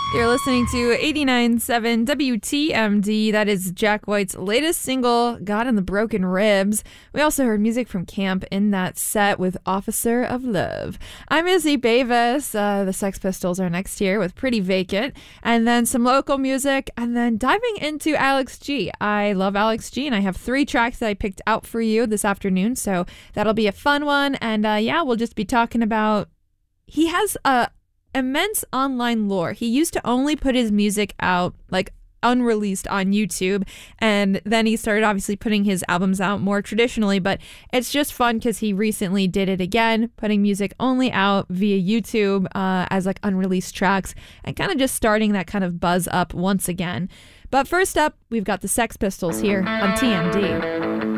You're listening to 89.7 WTMD. That is Jack White's latest single, God and the Broken Ribs. We also heard music from Camp in that set with Officer of Love. I'm Izzy Bavis. The Sex Pistols are next here with Pretty Vacant. And then some local music. And then diving into Alex G. I love Alex G. And I have 3 tracks that I picked out for you this afternoon. So that'll be a fun one. And we'll just be talking about... He has a immense online lore. He used to only put his music out like unreleased on YouTube, and then he started obviously putting his albums out more traditionally, but it's just fun because he recently did it again, putting music only out via YouTube as like unreleased tracks, and kind of just starting that kind of buzz up once again. But first up, we've got the Sex Pistols here on TMD.